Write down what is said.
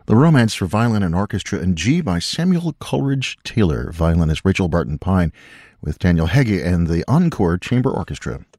The Romance for Violin and Orchestra in G by Samuel Coleridge Taylor. Violinist Rachel Barton Pine with Daniel Hegge and the Encore Chamber Orchestra.